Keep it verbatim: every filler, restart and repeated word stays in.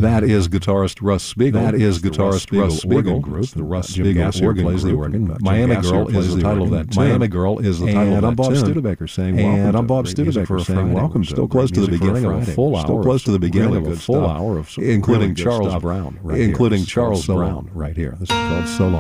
That is guitarist Russ Spiegel. That is guitarist Russ Spiegel group. The Russ Spiegel organ plays the organ. Miami Girl is the title of that tune. Miami Girl is the title of that tune. And I'm Bob Studebaker saying welcome. And I'm Bob Studebaker saying welcome. Still close to the beginning of a full hour. Still close to the beginning of a full hour of including Charles Brown, including Charles Brown right here. This is called So Long.